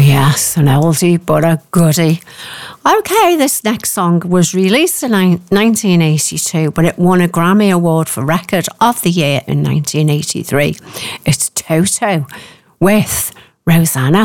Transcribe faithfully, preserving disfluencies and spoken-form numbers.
Yes, an oldie but a goodie. Okay, this next song was released in nineteen eighty-two, but it won a Grammy Award for Record of the Year in nineteen eighty-three. It's Toto with Rosanna.